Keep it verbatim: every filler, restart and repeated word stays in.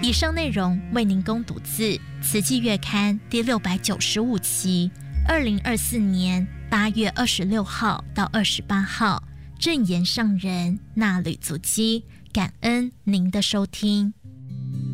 以上内容为您供读自《慈济月刊》第六百九十五期，二零二四年八月二十六号到二十八号，正言上人那履足迹，感恩您的收听。